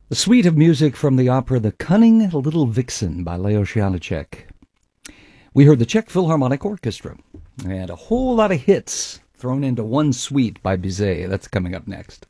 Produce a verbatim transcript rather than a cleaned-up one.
A suite of music from the opera The Cunning Little Vixen by Leos Janáček. We heard the Czech Philharmonic Orchestra and a whole lot of hits thrown into one suite by Bizet. That's coming up next.